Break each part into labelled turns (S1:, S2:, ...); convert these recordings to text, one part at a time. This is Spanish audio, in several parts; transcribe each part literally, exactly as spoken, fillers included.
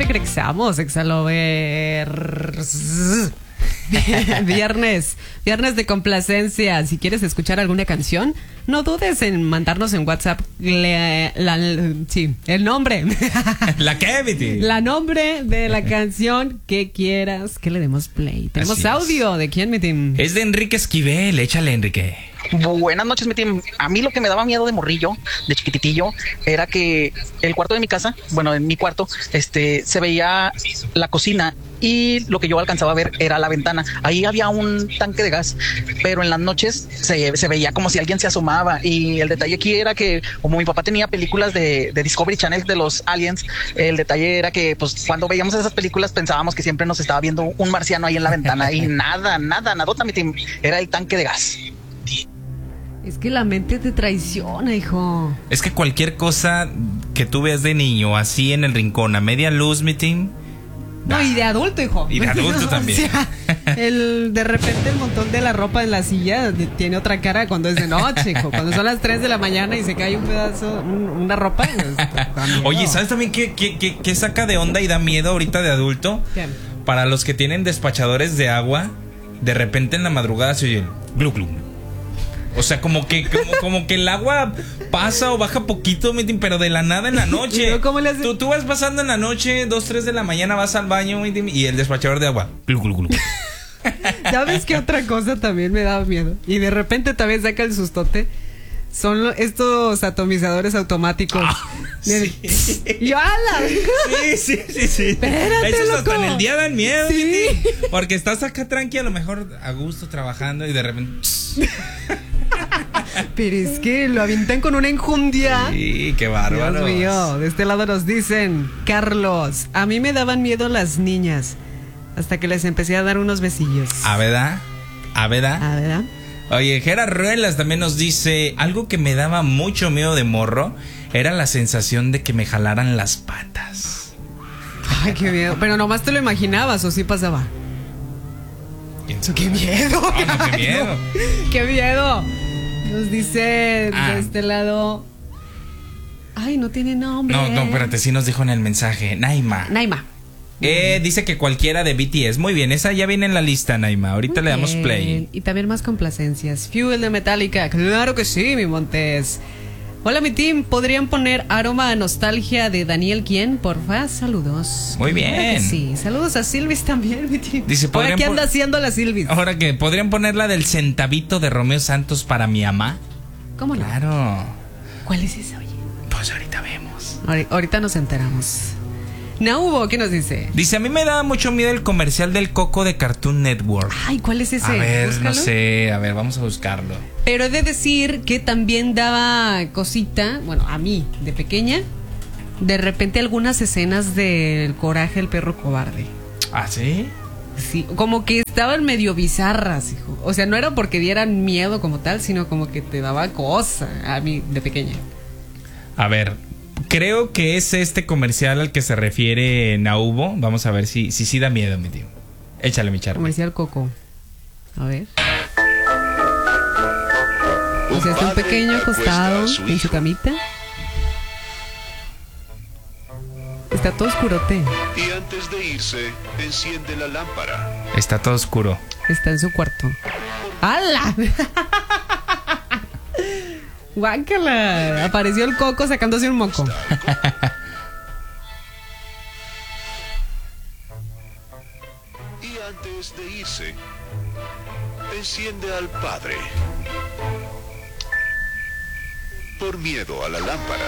S1: regresamos, Exalovers. Viernes, viernes de complacencia. Si quieres escuchar alguna canción, no dudes en mandarnos en WhatsApp le, la, la, sí, el nombre.
S2: ¿La qué, Viti?
S1: La nombre de la canción que quieras que le demos play. Tenemos
S2: Así
S1: audio.
S2: es.
S1: ¿De quién, mi team?
S2: Es de Enrique Esquivel. Échale, Enrique.
S3: Buenas noches, mi team. A mí lo que me daba miedo de morrillo, de chiquititillo, era que el cuarto de mi casa, bueno, en mi cuarto, este, se veía la cocina y lo que yo alcanzaba a ver era la ventana. Ahí había un tanque de gas, pero en las noches se, se veía como si alguien se asomaba. Y el detalle aquí era que, como mi papá tenía películas de, de Discovery Channel de los aliens, el detalle era que, pues, cuando veíamos esas películas pensábamos que siempre nos estaba viendo un marciano ahí en la ventana y nada, nada, nadota, mi team. Era el tanque de gas.
S1: Es que la mente te traiciona, hijo.
S2: Es que cualquier cosa que tú veas de niño así en el rincón a media luz, mi team.
S1: No, y de adulto, hijo.
S2: Y de adulto también.
S1: O sea, el, de repente el montón de la ropa en la silla tiene otra cara cuando es de noche, hijo. Cuando son las tres de la mañana y se cae un pedazo, un, una ropa. Pues,
S2: oye, ¿sabes también qué, qué, qué, qué saca de onda y da miedo ahorita de adulto?
S1: ¿Qué?
S2: Para los que tienen despachadores de agua, de repente en la madrugada se oye glu glu. O sea, como que como, como que el agua pasa o baja poquito, pero de la nada en la noche.
S1: ¿Cómo le haces?
S2: Tú, tú vas pasando en la noche, dos, tres de la mañana, vas al baño y el despachador de agua. Glu, glu, glu.
S1: ¿Sabes qué otra cosa también me daba miedo? Y de repente también saca el sustote. Son estos atomizadores automáticos.
S2: Ah, sí.
S1: Y yo, ¡ala!
S2: Sí, sí, sí, sí.
S1: Espérate,
S2: esos
S1: loco.
S2: hasta en el día dan miedo,
S1: Sí.
S2: Titi, porque estás acá tranqui, a lo mejor a gusto trabajando y de repente.
S1: Pero es que lo avientan con una enjundia.
S2: Sí, qué bárbaro.
S1: Dios mío, de este lado nos dicen, Carlos, a mí me daban miedo las niñas hasta que les empecé a dar unos besillos.
S2: ¿A verdad? ¿A verdad?
S1: ¿A verdad?
S2: Oye, Gera Ruelas también nos dice, algo que me daba mucho miedo de morro era la sensación de que me jalaran las patas.
S1: Ay, qué miedo. Pero nomás te lo imaginabas o sí pasaba. ¡Qué miedo!
S2: Oh, no, qué miedo.
S1: ¡Qué miedo! Nos dice
S2: Ah.
S1: de este lado. Ay, no tiene nombre.
S2: No, no, espérate, sí nos dijo en el mensaje. Naima.
S1: Naima.
S2: Eh, dice que cualquiera de B T S. Muy bien, esa ya viene en la lista, Naima. Ahorita
S1: Muy
S2: le damos
S1: bien.
S2: play.
S1: Y también más complacencias. Fuel de Metallica. Claro que sí, mi Montes. Hola, mi team. ¿Podrían poner Aroma a Nostalgia de Daniel Quién? Porfa, saludos.
S2: Muy bien.
S1: Claro que sí, saludos a Silvis también, mi team.
S2: Dice,
S1: ¿por
S2: ¿podrían
S1: qué anda
S2: pon-
S1: haciendo la Silvis?
S2: Ahora que podrían poner la del centavito de Romeo Santos para mi mamá.
S1: ¿Cómo no?
S2: Claro.
S1: ¿Cuál es esa, oye?
S2: Pues ahorita vemos.
S1: Ahori- Ahorita nos enteramos. Naubo, ¿qué nos dice?
S2: Dice, a mí me daba mucho miedo el comercial del Coco de Cartoon Network.
S1: Ay, ¿cuál es ese?
S2: A ver,
S1: Búscalo.
S2: no sé, a ver, vamos a buscarlo.
S1: Pero he de decir que también daba cosita, bueno, a mí, de pequeña, de repente algunas escenas del Coraje el perro cobarde.
S2: ¿Ah, sí?
S1: Sí, como que estaban medio bizarras, hijo. O sea, no era porque dieran miedo como tal, sino como que te daba cosa a mí de pequeña.
S2: A ver, creo que es este comercial al que se refiere Naubo. Vamos a ver si si, si da miedo, mi tío. Échale, mi charla.
S1: Comercial Coco. A ver. O sea, está un pequeño acostado en su camita. Está todo oscurote.
S4: Y antes de irse, enciende la lámpara.
S2: Está todo oscuro.
S1: Está en su cuarto. ¡Hala! ¡Guácala! Apareció el Coco sacándose un moco.
S4: Y antes de irse, enciende al Padre. Por miedo a la lámpara.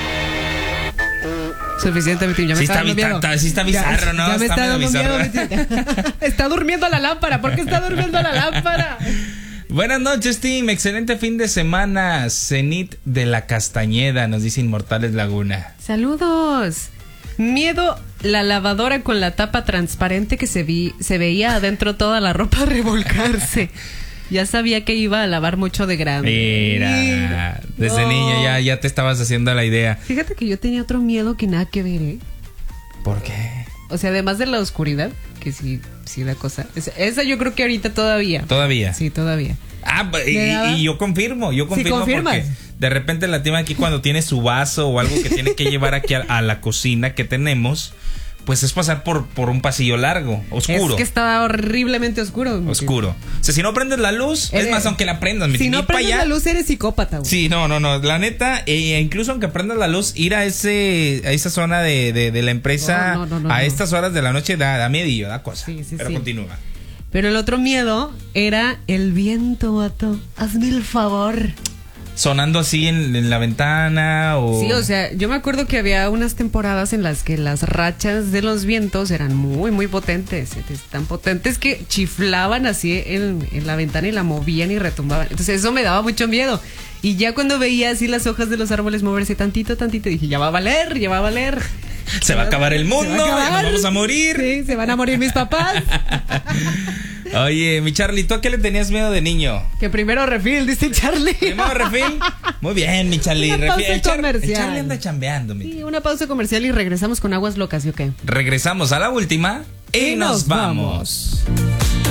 S4: O
S1: Suficiente, mi tío. Ya me
S2: Sí
S1: está
S2: está
S1: dando
S2: bi-
S1: miedo.
S2: ta- sí está bizarro,
S1: Ya-
S2: ¿no?
S1: Ya me
S2: Está
S1: está
S2: medio
S1: dando miedo,
S2: bizarro.
S1: mi tío. Está durmiendo la lámpara. ¿Por qué está durmiendo la lámpara?
S2: Buenas noches, team. Excelente fin de semana. Cenit de la Castañeda, nos dice Inmortales Laguna.
S1: Saludos. Miedo, la lavadora con la tapa transparente que se, vi, se veía adentro toda la ropa revolcarse. Ya sabía que iba a lavar mucho de grande.
S2: Mira, desde
S1: No.
S2: niña ya, ya te estabas haciendo la idea.
S1: Fíjate que yo tenía otro miedo que nada que ver, ¿eh?
S2: ¿Por qué?
S1: O sea, además de la oscuridad, que sí, sí da cosa. Esa, esa yo creo que ahorita todavía.
S2: Todavía.
S1: Sí, todavía.
S2: Ah, y,
S1: ¿Me daba?
S2: y yo confirmo, yo confirmo
S1: confirmas.
S2: porque de repente la tema aquí cuando tiene su vaso o algo que tiene que llevar aquí a, a la cocina que tenemos, pues es pasar por, por un pasillo largo, oscuro.
S1: Es que estaba horriblemente oscuro.
S2: Oscuro. O sea, si no prendes la luz, eres, es más, aunque la prendas,
S1: si no prendes allá, la luz, eres psicópata, güey.
S2: Sí, no, no, no. La neta, eh, incluso aunque prendas la luz, ir a ese a esa zona de, de, de la empresa no, no, no, no, a no. estas horas de la noche da, da miedo, da cosa. Sí, sí, Pero sí. continúa.
S1: Pero el otro miedo era el viento, vato. Hazme el favor.
S2: Sonando así en, en la ventana o...
S1: Sí, o sea, yo me acuerdo que había unas temporadas en las que las rachas de los vientos eran muy, muy potentes. Tan potentes que chiflaban así en, en la ventana y la movían y retumbaban. Entonces eso me daba mucho miedo. Y ya cuando veía así las hojas de los árboles moverse tantito, tantito, dije, ya va a valer, ya va a valer.
S2: Se va a acabar el mundo, nos vamos a morir.
S1: Sí, se van a morir mis papás.
S2: Oye, mi Charlie, ¿tú a qué le tenías miedo de niño?
S1: Que primero refil, dice Charlie.
S2: ¿Primero refil? Muy bien, mi Charlie.
S1: Una pausa
S2: el,
S1: comercial.
S2: el Charlie anda chambeando, mi.
S1: Sí, una pausa comercial y regresamos con Aguas Locas, ¿y o qué?
S2: Regresamos a la última y, y nos, nos vamos. vamos.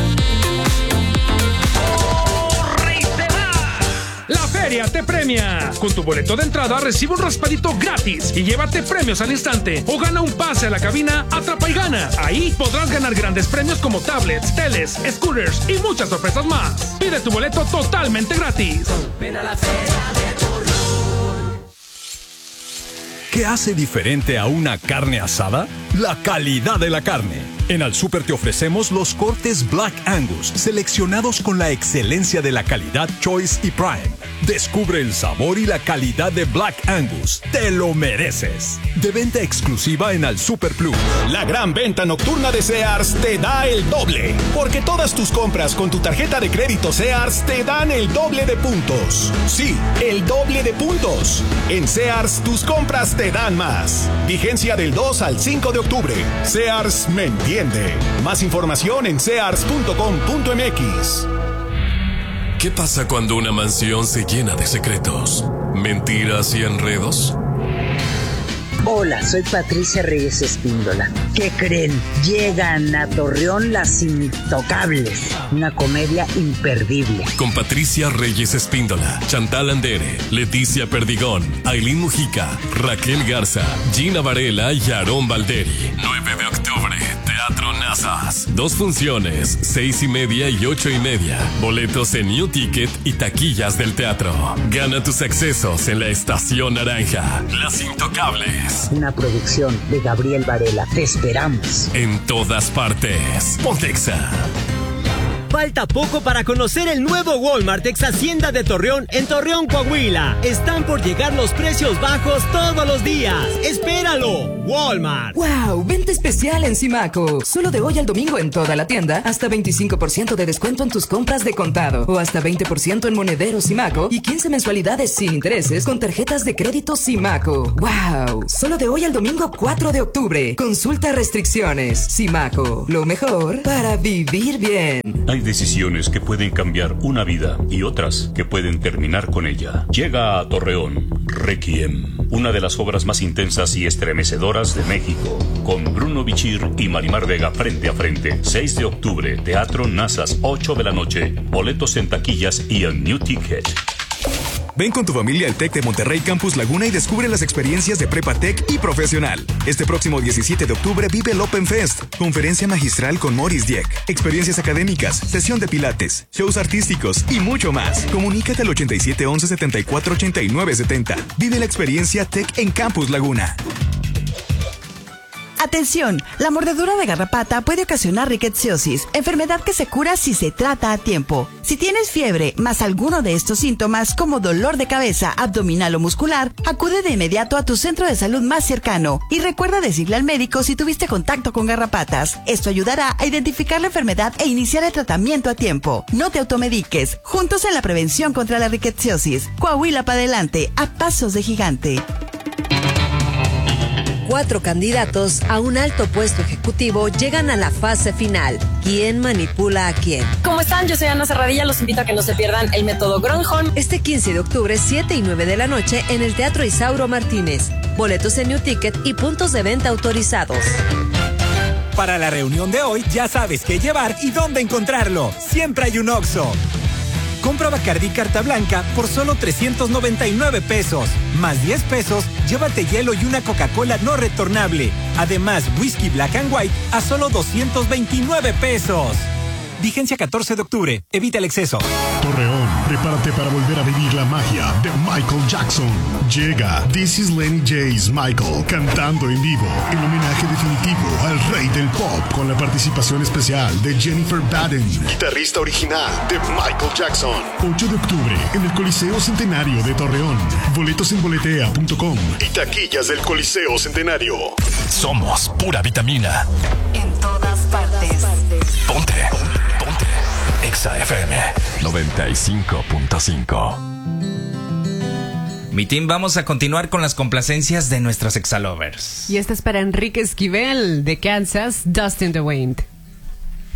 S5: La feria te premia. Con tu boleto de entrada recibe un raspadito gratis y llévate premios al instante o gana un pase a la cabina Atrapa y Gana. Ahí podrás ganar grandes premios como tablets, teles, scooters y muchas sorpresas más. Pide tu boleto totalmente gratis. Ven a la feria de Torreón.
S6: ¿Qué hace diferente a una carne asada? La calidad de la carne. En Al Súper te ofrecemos los cortes Black Angus, seleccionados con la excelencia de la calidad Choice y Prime. Descubre el sabor y la calidad de Black Angus. ¡Te lo mereces! De venta exclusiva en Al Súper Plus.
S7: La gran venta nocturna de Sears te da el doble. Porque todas tus compras con tu tarjeta de crédito Sears te dan el doble de puntos. Sí, el doble de puntos. En Sears, tus compras te dan más. Vigencia del dos al cinco de octubre. Sears me entiende. Más información en sears punto com punto m x.
S8: ¿Qué pasa cuando una mansión se llena de secretos, mentiras y enredos?
S9: Hola, soy Patricia Reyes Espíndola. ¿Qué creen? Llegan a Torreón Las Intocables, una comedia imperdible.
S8: Con Patricia Reyes Espíndola, Chantal Andere, Leticia Perdigón, Ailín Mujica, Raquel Garza, Gina Varela y Aarón Valderi. nueve de octubre, Teatro Nazas. Dos funciones, seis y media y ocho y media. Boletos en New Ticket y taquillas del teatro. Gana tus accesos en la Estación Naranja. Las Intocables.
S9: Una producción de Gabriel Varela. Te esperamos.
S8: En todas partes. Pontexa.
S10: Falta poco para conocer el nuevo Walmart ex Hacienda de Torreón en Torreón, Coahuila. Están por llegar los precios bajos todos los días. ¡Espéralo! Walmart.
S11: ¡Wow! Venta especial en Simaco. Solo de hoy al domingo en toda la tienda, hasta veinticinco por ciento de descuento en tus compras de contado. O hasta veinte por ciento en monederos Simaco y quince mensualidades sin intereses con tarjetas de crédito Simaco. ¡Wow! Solo de hoy al domingo cuatro de octubre. Consulta restricciones. Simaco. Lo mejor para vivir bien.
S12: Hay decisiones que pueden cambiar una vida y otras que pueden terminar con ella. Llega a Torreón Requiem, una de las obras más intensas y estremecedoras de México, con Bruno Bichir y Marimar Vega frente a frente. seis de octubre, Teatro Nazas, ocho de la noche. Boletos en taquillas y en New Ticket.
S13: Ven con tu familia al TEC de Monterrey Campus Laguna y descubre las experiencias de Prepa Tech y Profesional. Este próximo diecisiete de octubre vive el Open Fest, conferencia magistral con Morris Dieck, experiencias académicas, sesión de pilates, shows artísticos y mucho más. Comunícate al ochenta y siete once setenta y cuatro ochenta y nueve setenta. Vive la experiencia Tech en Campus Laguna.
S14: Atención, la mordedura de garrapata puede ocasionar rickettsiosis, enfermedad que se cura si se trata a tiempo. Si tienes fiebre más alguno de estos síntomas como dolor de cabeza, abdominal o muscular, acude de inmediato a tu centro de salud más cercano y recuerda decirle al médico si tuviste contacto con garrapatas. Esto ayudará a identificar la enfermedad e iniciar el tratamiento a tiempo. No te automediques, juntos en la prevención contra la rickettsiosis. Coahuila para adelante, a pasos de gigante.
S15: Cuatro candidatos a un alto puesto ejecutivo llegan a la fase final. ¿Quién manipula a quién?
S16: ¿Cómo están? Yo soy Ana Serradilla. Los invito a que no se pierdan el método Gronholm.
S15: Este quince de octubre, siete y nueve de la noche, en el Teatro Isauro Martínez. Boletos en New Ticket y puntos de venta autorizados.
S17: Para la reunión de hoy, ya sabes qué llevar y dónde encontrarlo. Siempre hay un Oxxo. Compra Bacardí Carta Blanca por solo trescientos noventa y nueve pesos. Más diez pesos, llévate hielo y una Coca-Cola no retornable. Además, whisky Black and White a solo doscientos veintinueve pesos. Vigencia catorce de octubre. Evita el exceso.
S18: Torreón, prepárate para volver a vivir la magia de Michael Jackson. Llega This is Lenny J's Michael cantando en vivo, en homenaje definitivo al rey del pop, con la participación especial de Jennifer Baden, guitarrista original de Michael Jackson. ocho de octubre en el Coliseo Centenario de Torreón. Boletos en boletea punto com y taquillas del Coliseo Centenario.
S8: Somos pura vitamina.
S11: En todas partes.
S8: Ponte. Ponte. Exa F M noventa y cinco punto cinco.
S2: Mi team, vamos a continuar con las complacencias de nuestras Exalovers.
S1: Y esta es para Enrique Esquivel de Kansas, Dust in the Wind.